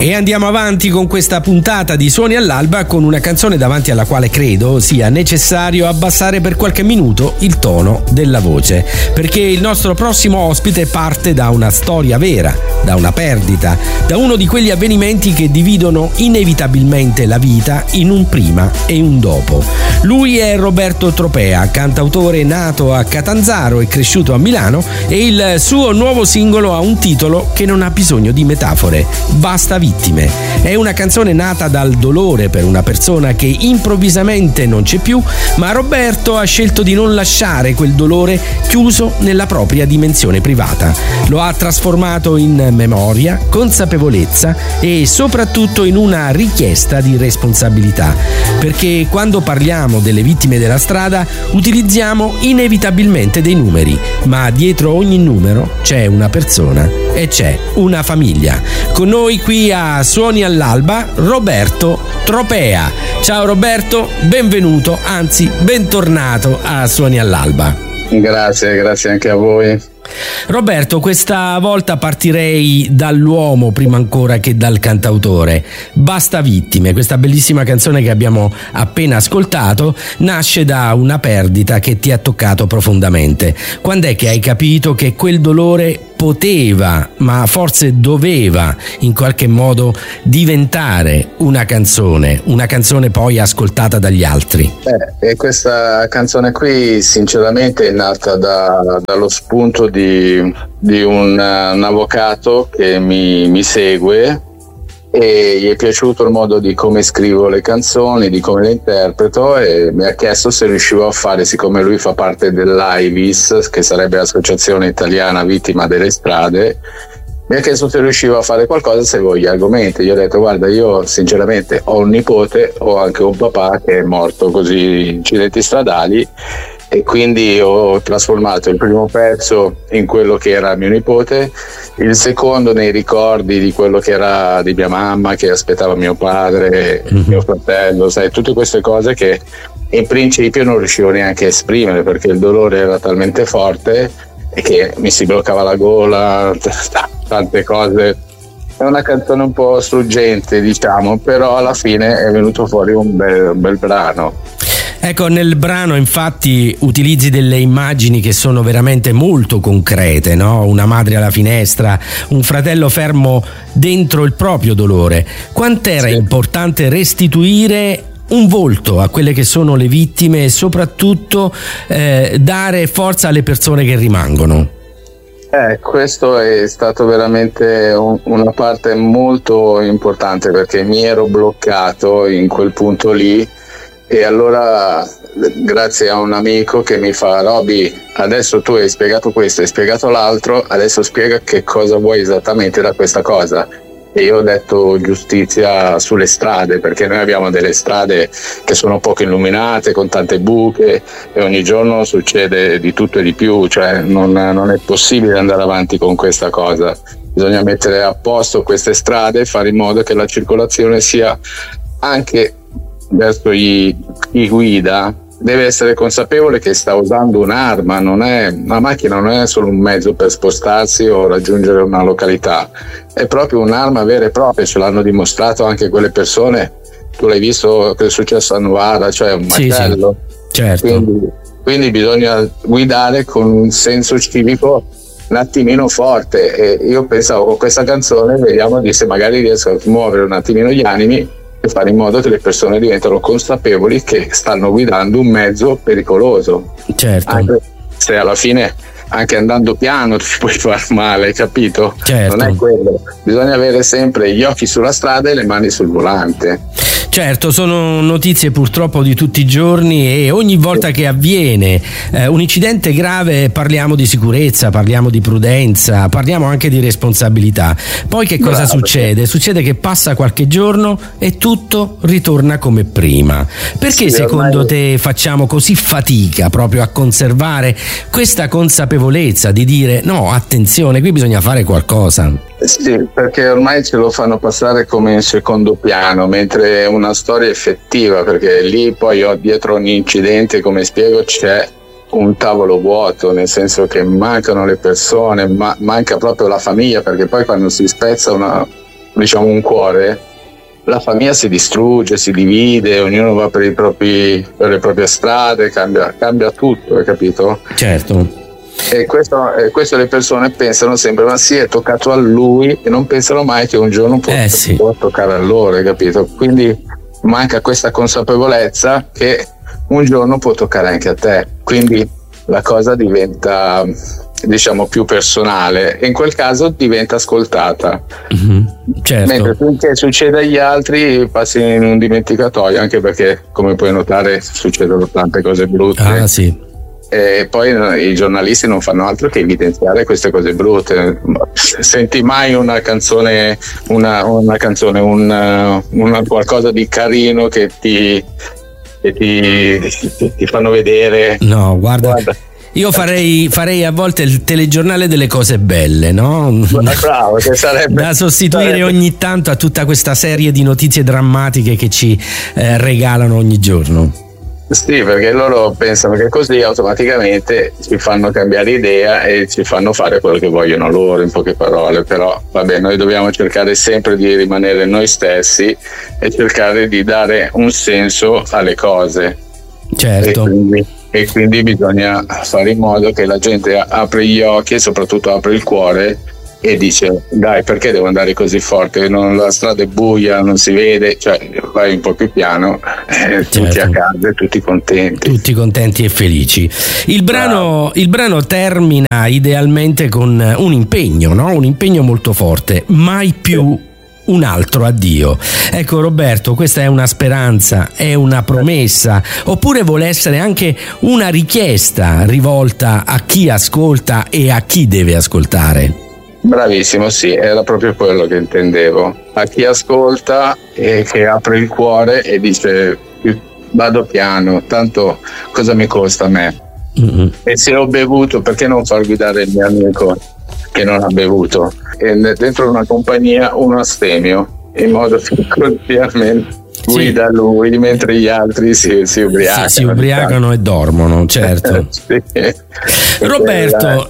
E andiamo avanti con questa puntata di Suoni all'Alba con una canzone davanti alla quale credo sia necessario abbassare per qualche minuto il tono della voce, perché il nostro prossimo ospite parte da una storia vera, da una perdita, da uno di quegli avvenimenti che dividono inevitabilmente la vita in un prima e un dopo. Lui è Roberto Tropea, cantautore nato a Catanzaro e cresciuto a Milano, e il suo nuovo singolo ha un titolo che non ha bisogno di metafore: Basta vittime. È una canzone nata dal dolore per una persona che improvvisamente non c'è più, ma Roberto ha scelto di non lasciare quel dolore chiuso nella propria dimensione privata. Lo ha trasformato in memoria, consapevolezza e soprattutto in una richiesta di responsabilità, perché quando parliamo delle vittime della strada utilizziamo inevitabilmente dei numeri, ma dietro ogni numero c'è una persona e c'è una famiglia. Con noi qui a Suoni all'Alba, Roberto Tropea. Ciao Roberto, benvenuto, anzi bentornato a Suoni all'Alba. Grazie anche a voi. Roberto, questa volta partirei dall'uomo prima ancora che dal cantautore. Basta vittime, questa bellissima canzone che abbiamo appena ascoltato, nasce da una perdita che ti ha toccato profondamente. Quando è che hai capito che quel dolore poteva, ma forse doveva in qualche modo diventare una canzone poi ascoltata dagli altri? E questa canzone qui sinceramente è nata dallo spunto di un avvocato che mi segue, e gli è piaciuto il modo di come scrivo le canzoni, di come le interpreto, e mi ha chiesto se riuscivo a fare, siccome lui fa parte dell'AIVIS, che sarebbe l'Associazione Italiana Vittima delle Strade, mi ha chiesto se riuscivo a fare qualcosa seguendo gli argomenti. Gli ho detto: guarda, io sinceramente ho un nipote, ho anche un papà che è morto così in incidenti stradali, e quindi ho trasformato il primo pezzo in quello che era mio nipote, il secondo nei ricordi di quello che era di mia mamma che aspettava mio padre, mio fratello, sai, tutte queste cose che in principio non riuscivo neanche a esprimere perché il dolore era talmente forte e che mi si bloccava la gola, tante cose. È una canzone un po' struggente, diciamo, però alla fine è venuto fuori un bel brano. Ecco, nel brano infatti utilizzi delle immagini che sono veramente molto concrete, no? Una madre alla finestra, un fratello fermo dentro il proprio dolore. Quant'era importante restituire un volto a quelle che sono le vittime e soprattutto dare forza alle persone che rimangono? Questo è stato veramente una parte molto importante, perché mi ero bloccato in quel punto lì. E allora, grazie a un amico che mi fa: Roby, adesso tu hai spiegato questo, hai spiegato l'altro, adesso spiega che cosa vuoi esattamente da questa cosa. E io ho detto giustizia sulle strade, perché noi abbiamo delle strade che sono poco illuminate, con tante buche, e ogni giorno succede di tutto e di più, cioè non è possibile andare avanti con questa cosa. Bisogna mettere a posto queste strade, fare in modo che la circolazione sia anche verso chi guida, deve essere consapevole che sta usando un'arma, la macchina non è solo un mezzo per spostarsi o raggiungere una località, è proprio un'arma vera e propria. Ce l'hanno dimostrato anche quelle persone, tu l'hai visto che è successo a Novara, cioè un macello. Sì, certo. Quindi bisogna guidare con un senso civico un attimino forte, e io pensavo con questa canzone vediamo se magari riesco a muovere un attimino gli animi e fare in modo che le persone diventano consapevoli che stanno guidando un mezzo pericoloso. Certo. Anche se alla fine, anche andando piano, ti puoi far male, capito? Certo. Non è quello. Bisogna avere sempre gli occhi sulla strada e le mani sul volante. Certo, sono notizie purtroppo di tutti i giorni, e ogni volta che avviene un incidente grave parliamo di sicurezza, parliamo di prudenza, parliamo anche di responsabilità. Poi che cosa succede? Succede che passa qualche giorno e tutto ritorna come prima. Perché secondo te facciamo così fatica proprio a conservare questa consapevolezza di dire no, attenzione, qui bisogna fare qualcosa? Sì, perché ormai ce lo fanno passare come in secondo piano, mentre è una storia effettiva, perché lì poi dietro ogni incidente, come spiego, c'è un tavolo vuoto, nel senso che mancano le persone, manca proprio la famiglia, perché poi quando si spezza diciamo un cuore, la famiglia si distrugge, si divide, ognuno va per le proprie strade, cambia tutto, hai capito? Certo. E questo le persone pensano sempre, ma sì, è toccato a lui, e non pensano mai che un giorno può toccare a loro, hai capito? Quindi manca questa consapevolezza che un giorno può toccare anche a te, quindi la cosa diventa, diciamo, più personale, e in quel caso diventa ascoltata. Certo. Mentre finché succede agli altri passi in un dimenticatoio, anche perché, come puoi notare, succedono tante cose brutte. Sì. E poi i giornalisti non fanno altro che evidenziare queste cose brutte. Senti mai una canzone, qualcosa di carino che ti fanno vedere? No, guarda. Io farei a volte il telegiornale delle cose belle, no? Bravo, che sarebbe da sostituire ogni tanto a tutta questa serie di notizie drammatiche che ci regalano ogni giorno. Sì, perché loro pensano che così automaticamente ci fanno cambiare idea e ci fanno fare quello che vogliono loro, in poche parole. Però vabbè, noi dobbiamo cercare sempre di rimanere noi stessi e cercare di dare un senso alle cose. Certo. E quindi bisogna fare in modo che la gente apra gli occhi e soprattutto apra il cuore e dice: dai, perché devo andare così forte? La strada è buia, non si vede, cioè vai un po' più piano, tutti a casa e tutti contenti e felici. Il brano termina idealmente con un impegno, no? Un impegno molto forte: mai più un altro addio. Ecco Roberto, questa è una speranza, è una promessa, oppure vuole essere anche una richiesta rivolta a chi ascolta e a chi deve ascoltare? Bravissimo, sì, era proprio quello che intendevo. A chi ascolta e che apre il cuore e dice: vado piano, tanto cosa mi costa a me? E se ho bevuto, perché non far guidare il mio amico che non ha bevuto? E dentro una compagnia uno astemio, in modo che continuamente guida lui mentre gli altri si ubriacano. Si ubriacano e dormono, certo. Sì. Roberto,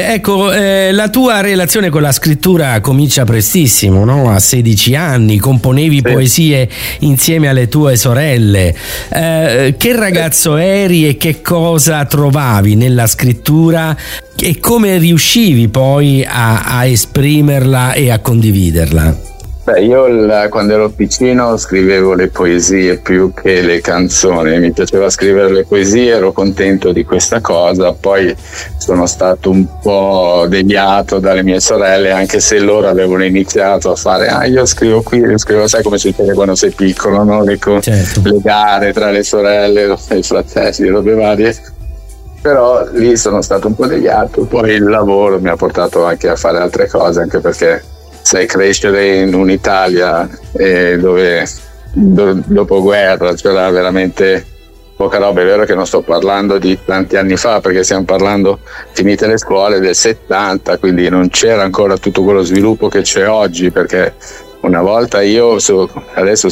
la tua relazione con la scrittura comincia prestissimo, no? A 16 anni, componevi poesie insieme alle tue sorelle. Che ragazzo eri e che cosa trovavi nella scrittura e come riuscivi poi a esprimerla e a condividerla? Beh, io quando ero piccino scrivevo le poesie più che le canzoni, mi piaceva scrivere le poesie, ero contento di questa cosa, poi sono stato un po' deviato dalle mie sorelle, anche se loro avevano iniziato a fare io scrivo qui, sai come succede quando sei piccolo, no? Le gare tra le sorelle e i fratelli, robe varie. Però lì sono stato un po' deviato, poi il lavoro mi ha portato anche a fare altre cose, anche perché sai, crescere in un'Italia dove dopo guerra c'era veramente poca roba. È vero che non sto parlando di tanti anni fa, perché stiamo parlando finite le scuole del 70, quindi non c'era ancora tutto quello sviluppo che c'è oggi, perché una volta io adesso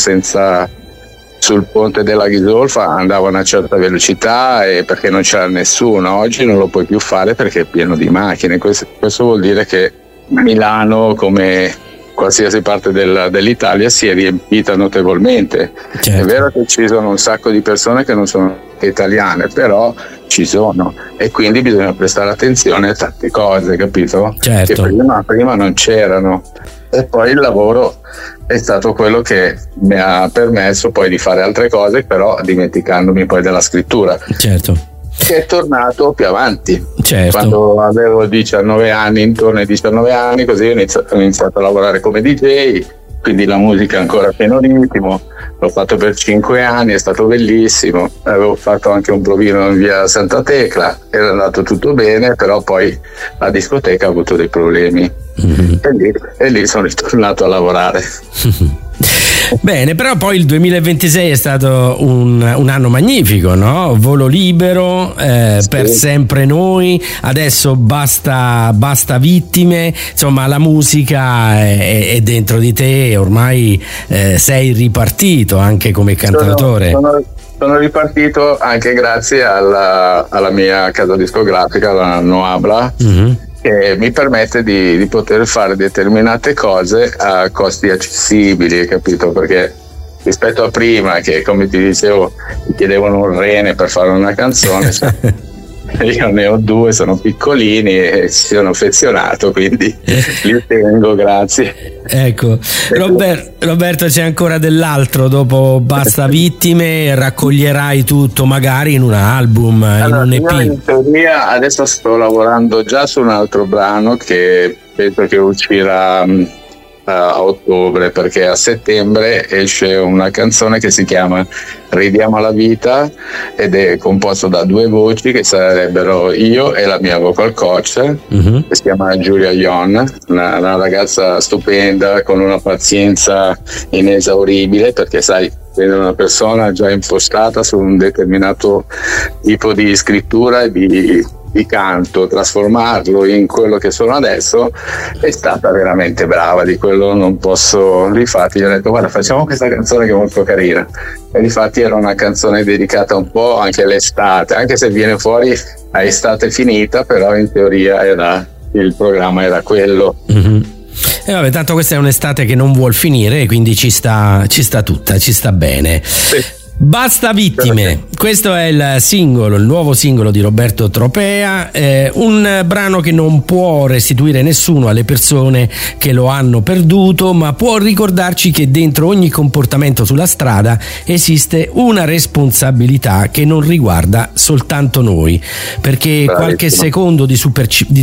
sul ponte della Ghisolfa andavo a una certa velocità e perché non c'era nessuno. Oggi non lo puoi più fare perché è pieno di macchine. Questo vuol dire che Milano, come qualsiasi parte dell'Italia, si è riempita notevolmente. Certo. È vero che ci sono un sacco di persone che non sono italiane, però ci sono, e quindi bisogna prestare attenzione a tante cose, capito? Certo. Che prima non c'erano. E poi il lavoro è stato quello che mi ha permesso poi di fare altre cose, però dimenticandomi poi della scrittura. Certo. Che è tornato più avanti. Certo. Quando avevo 19 anni, intorno ai 19 anni, così ho iniziato a lavorare come DJ, quindi la musica ancora a pieno ritmo. L'ho fatto per 5 anni, è stato bellissimo. Avevo fatto anche un provino in via Santa Tecla, era andato tutto bene, però poi la discoteca ha avuto dei problemi. E lì sono ritornato a lavorare. Bene, però poi il 2026 è stato un anno magnifico, no? Volo libero, per sempre noi, adesso basta vittime, insomma la musica è dentro di te, ormai sei ripartito anche come cantautore. Sono ripartito anche grazie alla mia casa discografica, la Noabla, che mi permette di poter fare determinate cose a costi accessibili, capito? Perché rispetto a prima, che come ti dicevo mi chiedevano un rene per fare una canzone, io ne ho 2, sono piccolini e ci sono affezionato, quindi li tengo, grazie. Ecco, Roberto, c'è ancora dell'altro dopo Basta Vittime? Raccoglierai tutto magari in un album, allora, in un EP? In teoria adesso sto lavorando già su un altro brano che penso che uscirà a ottobre, perché a settembre esce una canzone che si chiama Ridiamo alla vita ed è composto da 2 voci che sarebbero io e la mia vocal coach, che si chiama Giulia Ion, una ragazza stupenda con una pazienza inesauribile, perché sai, vedere una persona già impostata su un determinato tipo di scrittura e di canto, trasformarlo in quello che sono adesso, è stata veramente brava. Di quello non posso, difatti gli ho detto guarda, facciamo questa canzone che è molto carina, e difatti era una canzone dedicata un po' anche all'estate, anche se viene fuori a estate finita, però in teoria il programma era quello. E vabbè, tanto questa è un'estate che non vuol finire, quindi ci sta tutta, ci sta bene. Sì. Basta Vittime, questo è il nuovo singolo di Roberto Tropea, un brano che non può restituire nessuno alle persone che lo hanno perduto, ma può ricordarci che dentro ogni comportamento sulla strada esiste una responsabilità che non riguarda soltanto noi, perché qualche secondo di